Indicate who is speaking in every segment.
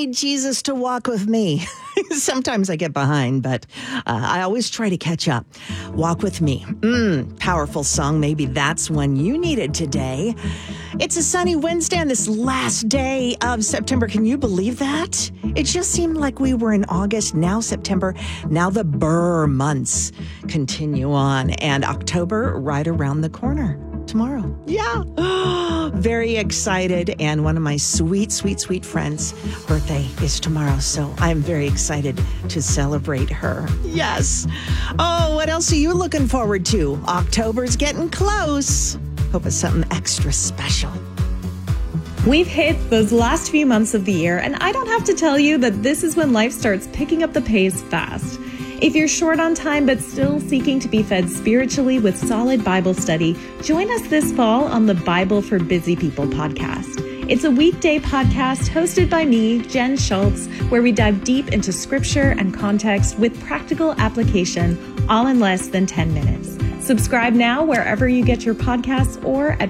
Speaker 1: need Jesus to walk with me. Sometimes I get behind, but I always try to catch up. Walk with me. Powerful song. Maybe that's one you needed today. It's a sunny Wednesday on this last day of September. Can you believe that? It just seemed like we were in August, now September, now the Burr months continue on, and October right around the corner. Tomorrow. Yeah. Very excited. And one of my sweet friends' birthday is tomorrow. So I'm very excited to celebrate her. Yes. Oh, what else are you looking forward to? October's getting close. Hope it's something extra special.
Speaker 2: We've hit those last few months of the year, and I don't have to tell you that this is when life starts picking up the pace fast. If you're short on time but still seeking to be fed spiritually with solid Bible study, join us this fall on the Bible for Busy People podcast. It's a weekday podcast hosted by me, Jen Schultz, where we dive deep into scripture and context with practical application, all in less than 10 minutes. Subscribe now wherever you get your podcasts or at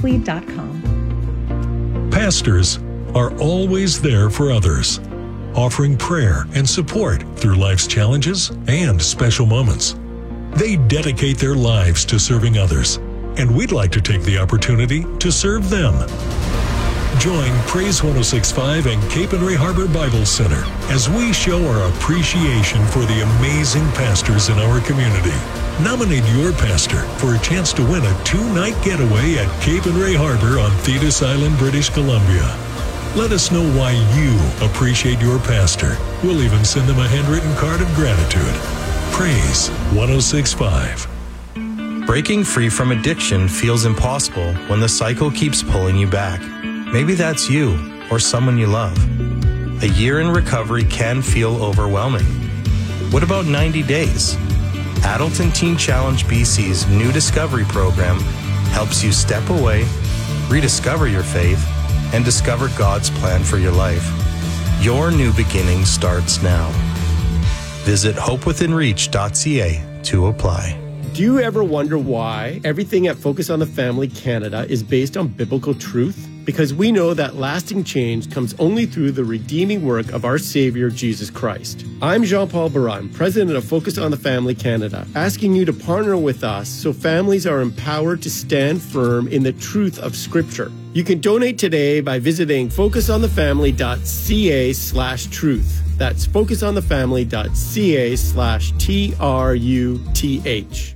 Speaker 2: purposely.com.
Speaker 3: Pastors are always there for others, offering prayer and support through life's challenges and special moments. They dedicate their lives to serving others, and we'd like to take the opportunity to serve them. Join Praise 106.5 and Cape and Ray Harbor Bible Center as we show our appreciation for the amazing pastors in our community. Nominate your pastor for a chance to win a 2-night getaway at Cape and Ray Harbor on Thetis Island, British Columbia. Let us know why you appreciate your pastor. We'll even send them a handwritten card of gratitude. Praise 106.5.
Speaker 4: Breaking free from addiction feels impossible when the cycle keeps pulling you back. Maybe that's you or someone you love. A year in recovery can feel overwhelming. What about 90 days? Adult and Teen Challenge BC's new discovery program helps you step away, rediscover your faith, and discover God's plan for your life. Your new beginning starts now. Visit hopewithinreach.ca to apply.
Speaker 5: Do you ever wonder why everything at Focus on the Family Canada is based on biblical truth? Because we know that lasting change comes only through the redeeming work of our Savior, Jesus Christ. I'm Jean-Paul Baran, President of Focus on the Family Canada, asking you to partner with us so families are empowered to stand firm in the truth of Scripture. You can donate today by visiting focusonthefamily.ca/truth. That's focusonthefamily.ca/TRUTH.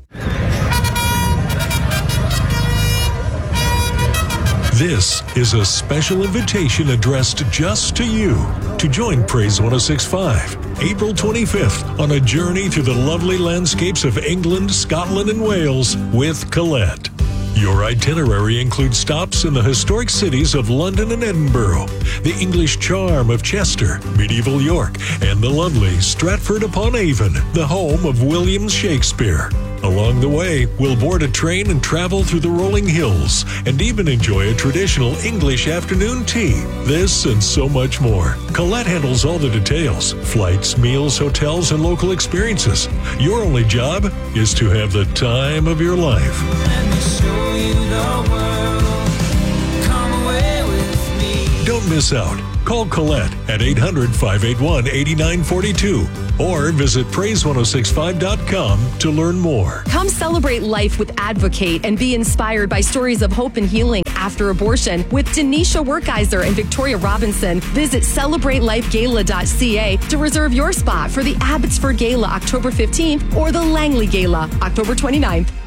Speaker 3: This is a special invitation addressed just to you to join Praise 106.5, April 25th, on a journey through the lovely landscapes of England, Scotland, and Wales with Colette. Your itinerary includes stops in the historic cities of London and Edinburgh, the English charm of Chester, medieval York, and the lovely Stratford-upon-Avon, the home of William Shakespeare. Along the way, we'll board a train and travel through the rolling hills and even enjoy a traditional English afternoon tea. This and so much more. Colette handles all the details: flights, meals, hotels, and local experiences. Your only job is to have the time of your life.
Speaker 6: Let me show you the world. Come away with me.
Speaker 3: Don't miss out. Call Colette at 800-581-8942 or visit praise1065.com to learn more.
Speaker 7: Come celebrate life with Advocate and be inspired by stories of hope and healing after abortion with Denisha Werkeiser and Victoria Robinson. Visit CelebrateLifeGala.ca to reserve your spot for the Abbotsford Gala October 15th or the Langley Gala October 29th.